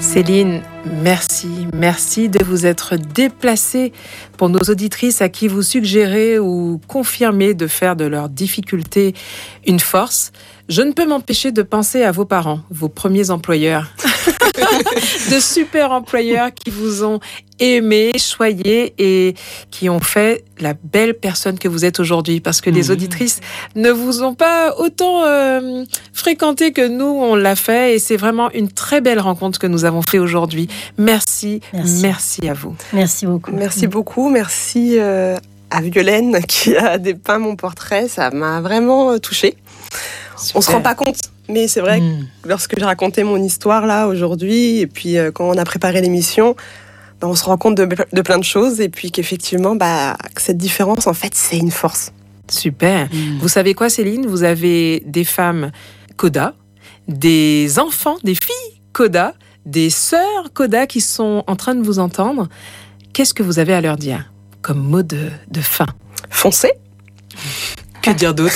Céline, merci de vous être déplacée pour nos auditrices à qui vous suggérez ou confirmez de faire de leurs difficultés une force. Je ne peux m'empêcher de penser à vos parents, vos premiers employeurs. De super employeurs qui vous ont aimé, choyé et qui ont fait la belle personne que vous êtes aujourd'hui. Parce que les auditrices ne vous ont pas autant fréquenté que nous, on l'a fait. Et c'est vraiment une très belle rencontre que nous avons fait aujourd'hui. Merci à vous. Merci beaucoup. Merci beaucoup. Merci à Violaine qui a dépeint mon portrait. Ça m'a vraiment touchée. Super. On se rend pas compte, mais c'est vrai que lorsque j'ai raconté mon histoire là aujourd'hui, et puis quand on a préparé l'émission, on se rend compte de plein de choses, et puis qu'effectivement, que cette différence, en fait, c'est une force. Super. Vous savez quoi, Céline ? Vous avez des femmes Coda, des enfants, des filles Coda, des sœurs Coda qui sont en train de vous entendre. Qu'est-ce que vous avez à leur dire comme mot de fin ? Foncez. Que dire d'autre ?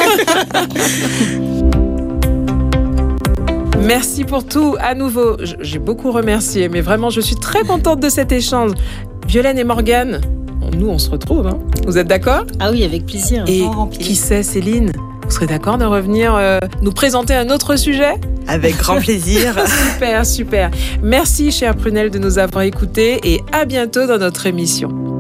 Merci pour tout. À nouveau, j'ai beaucoup remercié, mais vraiment, je suis très contente de cet échange. Violaine et Morgane, nous, on se retrouve. Hein. Vous êtes d'accord ? Ah oui, avec plaisir. Et qui sait, Céline, vous serez d'accord de revenir nous présenter un autre sujet ? Avec grand plaisir. Super. Merci, chère Prunelle, de nous avoir écoutés et à bientôt dans notre émission.